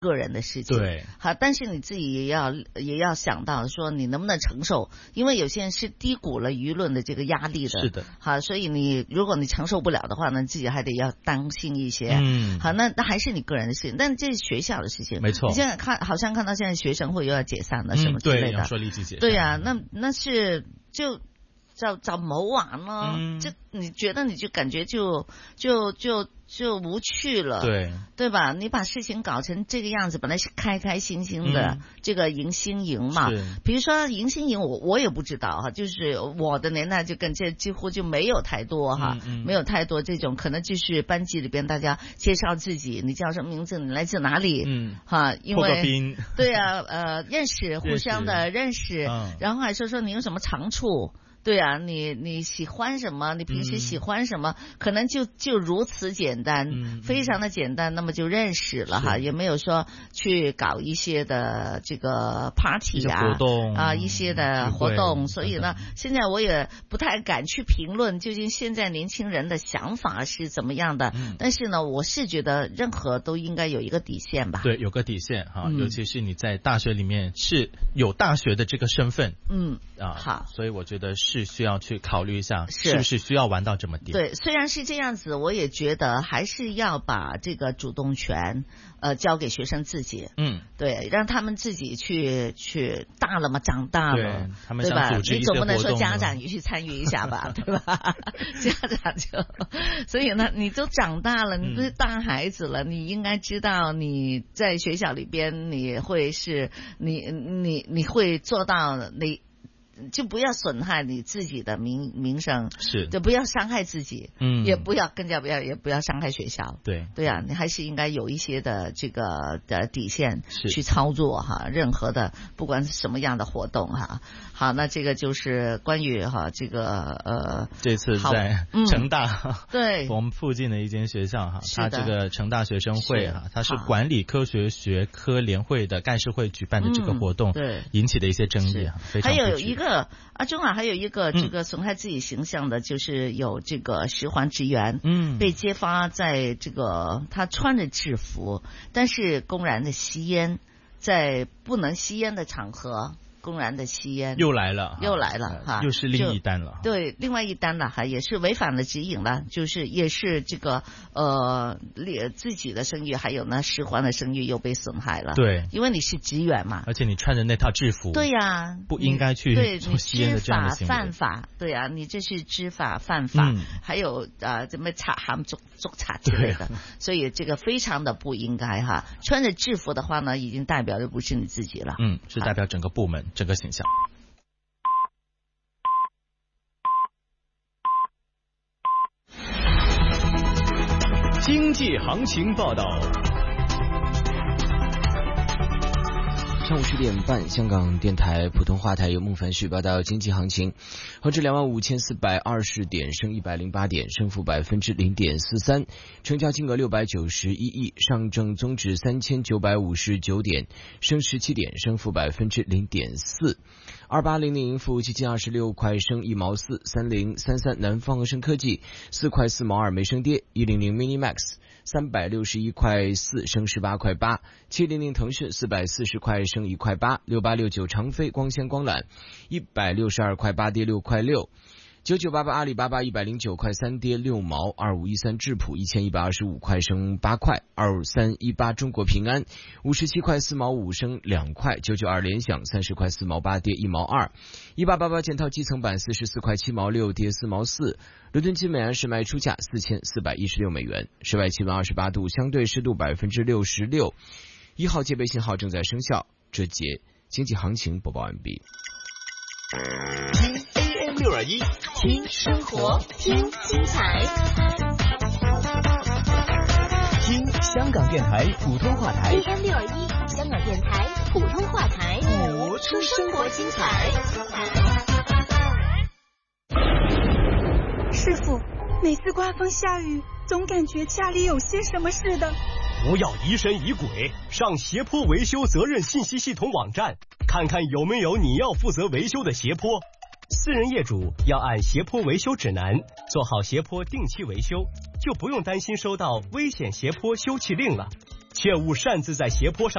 个人的事情， 对， 好，但是你自己也要想到说你能不能承受，因为有些人是低估了舆论的这个压力的， 是的， 好，所以如果你承受不了的话呢，自己还得要当心一些，好，那还是你个人的事情，但这是学校的事情， 没错， 你现在好像看到现在学生会又要解散了什么之类的， 对，要说立即解散， 对呀，那是就找谋娃呢，就你觉得你就感觉就无趣了，对吧？你把事情搞成这个样子，本来是开开心心的这个迎新营嘛，比如说迎新营，我也不知道哈，就是我的年代就跟这几乎就没有太多哈，没有太多这种，可能就是班级里边大家介绍自己，你叫什么名字，你来自哪里，哈，因为对啊，认识，互相的认识，然后还说你有什么长处。对啊，你喜欢什么？你平时喜欢什么？可能就如此简单，非常的简单，那么就认识了哈，也没有说去搞一些的这个 party 啊， 活动啊，一些的活动，所以呢，现在我也不太敢去评论究竟现在年轻人的想法是怎么样的，但是呢，我是觉得任何都应该有一个底线吧。 对，有个底线哈，尤其是你在大学里面是有大学的这个身份， 好， 所以我觉得是需要去考虑一下，是不是需要玩到这么点。 对，虽然是这样子，我也觉得还是要把这个主动权交给学生自己。对，让他们自己去大了嘛，长大了， 他们想组织一些活动， 你总不能说家长也去参与一下吧，对吧？家长就，所以呢，你都长大了，你都是大孩子了，你应该知道你在学校里边你会是你会做到你。就不要损害你自己的名声， 是， 就不要伤害自己，也不要伤害学校，对啊，你还是应该有一些的这个的底线去操作哈，任何的不管是什么样的活动哈。好，那这个就是关于哈这个这次在成大对我们附近的一间学校哈，它这个成大学生会哈，它是管理科学学科联会的干事会举办的这个活动， 对， 引起的一些争议哈，非常还有一个中还有一个这个损害自己形象的，就是有这个10环职员被揭发在这个他穿着制服，但是公然的吸烟，在不能吸烟的场合公然的吸烟，又来了哈， 又是另一单了。 对，另外一单了哈，也是违反了指引了，就是也是这个自己的声誉，还有呢10环的声誉又被损害了。 对， 因为你是职员嘛， 而且你穿着那套制服， 对呀， 不应该去做吸烟的这样的行为。 犯法，对啊，你这是知法犯法，还有怎么查函捉查之类的，所以这个非常的不应该哈。穿着制服的话呢，已经代表的不是你自己了， 是代表整个部门。整个形象。 经济行情报道。 上午10点半，香港电台普通话台由孟凡旭报道经济行情。恒指25420点，升108点，升幅0.43%，成交金额691亿。上证综指3959点，升17点，升幅0.4%。2800富基金26块升1毛4。3033南方恒生科技4块4毛2没升跌。100 Minimax361块4升18块8。700腾讯440块升1块8。6869长飞光纤光缆162块8跌6块6。9988阿里巴巴109块3跌6毛。2513智普1125块升8块。2318中国平安57块4毛5升2块。992联想30块4毛8跌1毛2。1888建滔基层板44块7毛6跌4毛4。伦敦金每安士卖出价4416美元。室外气温28度，相对湿度66%。1号戒备信号正在生效。这节经济行情播报完毕。 AM621， 听生活，听精彩， 听香港电台普通话台。 AM621，香港电台普通话台， 活出生活精彩。 师傅，每次刮风下雨，总感觉家里有些什么似的。 不要疑神疑鬼，上斜坡维修责任信息系统网站，看看有没有你要负责维修的斜坡。私人业主要按斜坡维修指南做好斜坡定期维修，就不用担心收到危险斜坡修葺令了。切勿擅自在斜坡上